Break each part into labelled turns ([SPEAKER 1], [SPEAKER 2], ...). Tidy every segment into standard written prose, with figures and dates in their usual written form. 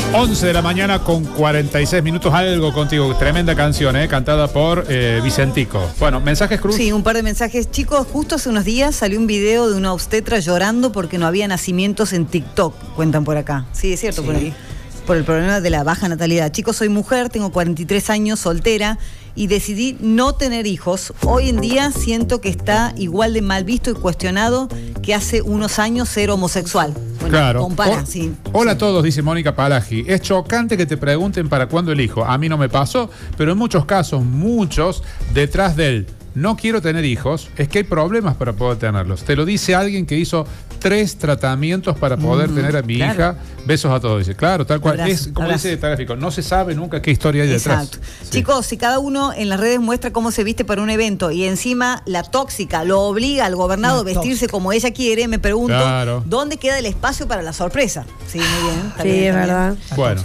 [SPEAKER 1] 11 de la mañana con 46 minutos, algo contigo. Tremenda canción, cantada por Vicentico. Bueno, ¿mensajes, Cruz?
[SPEAKER 2] Sí, un par de mensajes. Chicos, justo hace unos días salió un video de una obstetra llorando porque no había nacimientos en TikTok, cuentan por acá. Sí, es cierto, sí. Por el problema de la baja natalidad. Chicos, soy mujer, tengo 43 años, soltera, y decidí no tener hijos. Hoy en día siento que está igual de mal visto y cuestionado que hace unos años ser homosexual. Bueno,
[SPEAKER 1] claro.
[SPEAKER 2] Compara, sí.
[SPEAKER 1] Hola a todos, dice Mónica Palagi. Es chocante que te pregunten para cuándo el hijo. A mí no me pasó, pero en muchos casos, detrás del no quiero tener hijos, es que hay problemas para poder tenerlos. Te lo dice alguien que hizo 3 tratamientos para poder tener a mi hija. Besos a todos, dice. Claro, tal cual. Es como dice de Taráfico, no se sabe nunca qué historia hay detrás.
[SPEAKER 2] Exacto. Sí. Chicos, si cada uno en las redes muestra cómo se viste para un evento y encima la tóxica lo obliga al gobernado a vestirse como ella quiere, me pregunto, ¿dónde queda el espacio para la sorpresa? Sí, muy bien.
[SPEAKER 3] Sí, es verdad.
[SPEAKER 1] Bueno.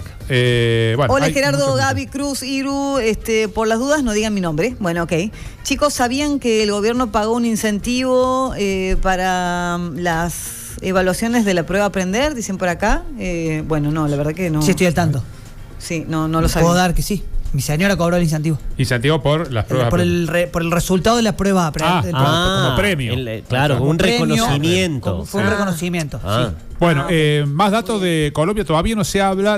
[SPEAKER 2] Hola Gerardo, Gaby, Cruz, Iru, por las dudas no digan mi nombre. Bueno, ok. Chicos, ¿sabían que el gobierno pagó un incentivo para las evaluaciones de la prueba Aprender? Dicen por acá. Bueno, no, la verdad que no.
[SPEAKER 4] Sí, estoy al tanto.
[SPEAKER 2] Sí, no lo sabía.
[SPEAKER 4] Puedo dar que sí. Mi señora cobró el incentivo.
[SPEAKER 1] ¿Incentivo por las pruebas?
[SPEAKER 4] Por el resultado de la prueba Aprender.
[SPEAKER 1] Como premio.
[SPEAKER 5] Claro, un reconocimiento.
[SPEAKER 4] Fue un reconocimiento, sí.
[SPEAKER 1] Bueno, más datos de Colombia. Todavía no se habla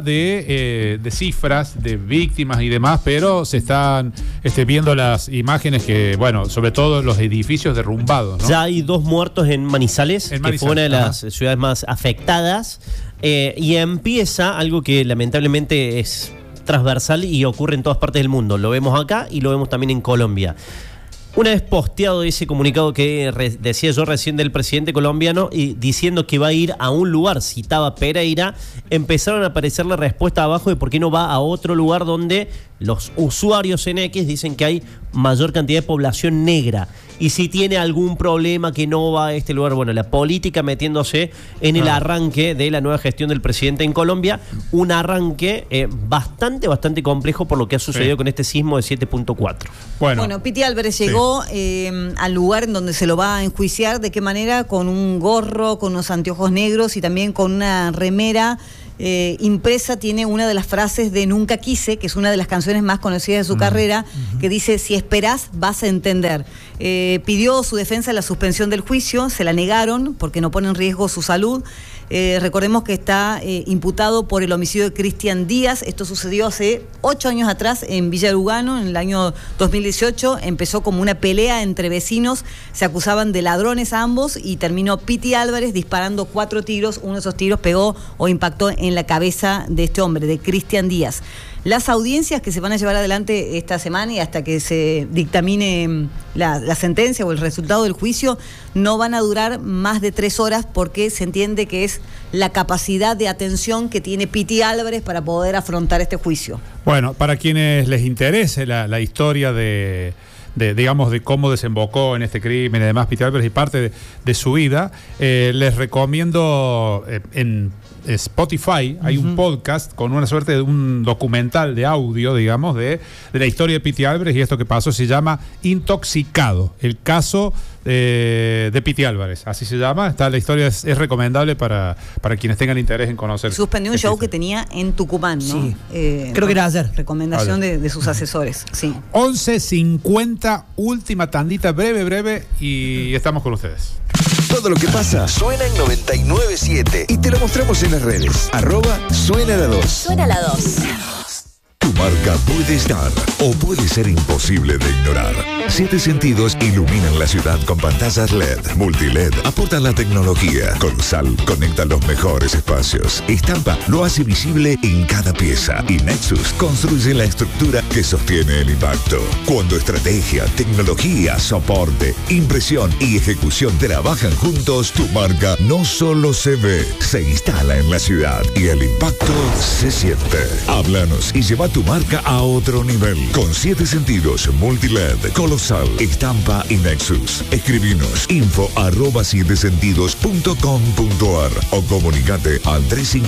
[SPEAKER 1] de cifras, de víctimas y demás, pero se están viendo las imágenes que, bueno, sobre todo los edificios derrumbados, ¿no?
[SPEAKER 5] Ya hay 2 muertos en Manizales, que fue una de las ciudades más afectadas. Y empieza algo que lamentablemente es transversal y ocurre en todas partes del mundo. Lo vemos acá y lo vemos también en Colombia. Una vez posteado ese comunicado que decía yo recién del presidente colombiano y diciendo que va a ir a un lugar, citaba Pereira, empezaron a aparecer la respuesta abajo de por qué no va a otro lugar donde los usuarios en X dicen que hay mayor cantidad de población negra. Y si tiene algún problema que no va a este lugar, bueno, la política metiéndose en el arranque de la nueva gestión del presidente en Colombia, un arranque bastante complejo por lo que ha sucedido con este sismo de 7.4.
[SPEAKER 2] Bueno, Piti Álvarez llegó al lugar en donde se lo va a enjuiciar. ¿De qué manera? Con un gorro, con unos anteojos negros y también con una remera impresa. Tiene una de las frases de Nunca Quise, que es una de las canciones más conocidas de su carrera, que dice: si esperás, vas a entender. Pidió su defensa la suspensión del juicio, se la negaron porque no pone en riesgo su salud. Recordemos que está imputado por el homicidio de Cristian Díaz. Esto sucedió hace 8 años atrás en Villa Lugano, en el año 2018. Empezó como una pelea entre vecinos, se acusaban de ladrones ambos y terminó Piti Álvarez disparando 4 tiros. Uno de esos tiros pegó o impactó en la cabeza de este hombre, de Cristian Díaz. Las audiencias que se van a llevar adelante esta semana y hasta que se dictamine la sentencia o el resultado del juicio no van a durar más de 3 horas porque se entiende que es la capacidad de atención que tiene Piti Álvarez para poder afrontar este juicio.
[SPEAKER 1] Bueno, para quienes les interese la historia de cómo desembocó en este crimen y demás Piti Álvarez y parte de su vida, les recomiendo en Spotify hay un podcast con una suerte de un documental de audio, digamos, de la historia de Piti Álvarez, y esto que pasó se llama Intoxicado, el caso de Piti Álvarez, así se llama. La historia es recomendable para quienes tengan interés en conocer.
[SPEAKER 2] Suspendió un show que tenía en Tucumán, ¿no?
[SPEAKER 4] Sí. Creo que era ayer.
[SPEAKER 2] Recomendación de sus asesores, sí.
[SPEAKER 1] 11:50, última tandita breve y estamos con ustedes.
[SPEAKER 6] Todo lo que pasa suena en 99.7 y te lo mostramos en las redes. @suena la 2.
[SPEAKER 3] Suena la 2.
[SPEAKER 6] Tu marca puede estar o puede ser imposible de ignorar. 7 Sentidos iluminan la ciudad con pantallas LED, multiled, aportan la tecnología. Colosal conecta los mejores espacios. Estampa lo hace visible en cada pieza. Y Nexus construye la estructura que sostiene el impacto. Cuando estrategia, tecnología, soporte, impresión y ejecución trabajan juntos, tu marca no solo se ve, se instala en la ciudad y el impacto se siente. Háblanos y lleva tu marca a otro nivel. Con 7 Sentidos, multiled, Colosal, Estampa y Nexus. Escribinos info@7sentidos.com.ar o comunicate al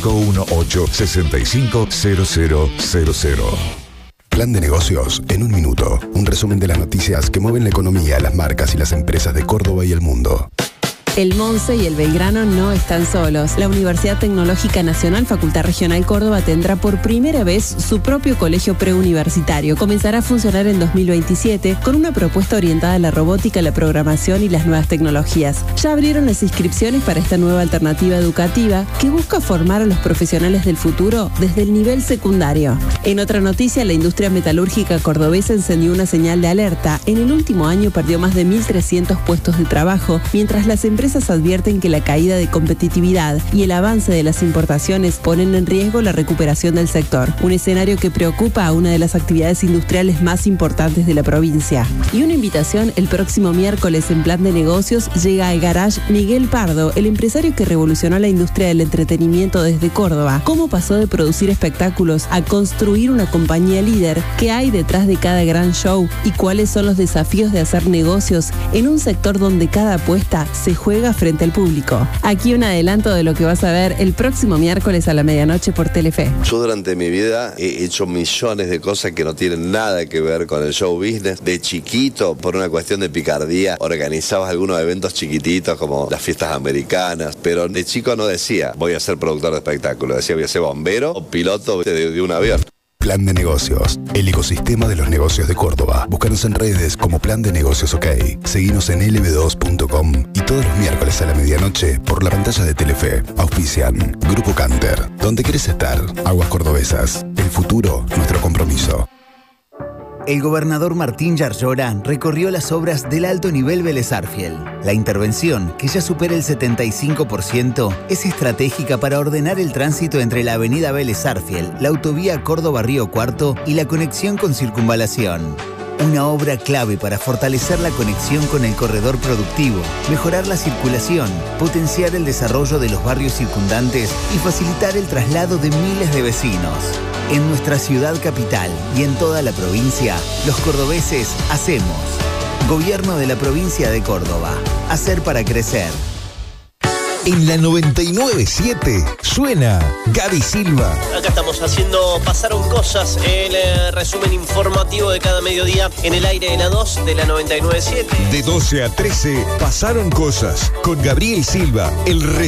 [SPEAKER 6] 3518-650000. Plan de negocios en un minuto. Un resumen de las noticias que mueven la economía, las marcas y las empresas de Córdoba y el mundo.
[SPEAKER 3] El Monse y el Belgrano no están solos. La Universidad Tecnológica Nacional, Facultad Regional Córdoba, tendrá por primera vez su propio colegio preuniversitario. Comenzará a funcionar en 2027 con una propuesta orientada a la robótica, la programación y las nuevas tecnologías. Ya abrieron las inscripciones para esta nueva alternativa educativa que busca formar a los profesionales del futuro desde el nivel secundario. En otra noticia, la industria metalúrgica cordobesa encendió una señal de alerta. En el último año perdió más de 1.300 puestos de trabajo, mientras las empresas advierten que la caída de competitividad y el avance de las importaciones ponen en riesgo la recuperación del sector. Un escenario que preocupa a una de las actividades industriales más importantes de la provincia. Y una invitación: el próximo miércoles en Plan de Negocios llega al Garage Miguel Pardo, el empresario que revolucionó la industria del entretenimiento desde Córdoba. ¿Cómo pasó de producir espectáculos a construir una compañía líder? ¿Qué hay detrás de cada gran show? ¿Y cuáles son los desafíos de hacer negocios en un sector donde cada apuesta se juega frente al público? Aquí un adelanto de lo que vas a ver el próximo miércoles a la medianoche por Telefe.
[SPEAKER 7] Yo durante mi vida he hecho millones de cosas que no tienen nada que ver con el show business. De chiquito, por una cuestión de picardía, organizabas algunos eventos chiquititos como las fiestas americanas, pero de chico no decía voy a ser productor de espectáculos, decía voy a ser bombero o piloto de un avión.
[SPEAKER 8] Plan de Negocios, el ecosistema de los negocios de Córdoba. Búscanos en redes como Plan de Negocios OK. Seguinos en lb2.com y todos los miércoles a la medianoche por la pantalla de Telefe. Auspician Grupo Canter. ¿Dónde querés estar? Aguas Cordobesas. El futuro, nuestro compromiso.
[SPEAKER 9] El gobernador Martín Yarlora recorrió las obras del alto nivel Vélez Arfiel. La intervención, que ya supera el 75%, es estratégica para ordenar el tránsito entre la avenida Vélez Arfiel, la autovía Córdoba-Río Cuarto y la conexión con Circunvalación. Una obra clave para fortalecer la conexión con el corredor productivo, mejorar la circulación, potenciar el desarrollo de los barrios circundantes y facilitar el traslado de miles de vecinos. En nuestra ciudad capital y en toda la provincia, los cordobeses hacemos. Gobierno de la provincia de Córdoba. Hacer para crecer.
[SPEAKER 10] En la 99.7 suena Gaby Silva.
[SPEAKER 5] Acá estamos haciendo Pasaron Cosas, el resumen informativo de cada mediodía en el aire de la 2 de la 99.7.
[SPEAKER 10] De 12 a 13, Pasaron Cosas con Gabriel Silva, el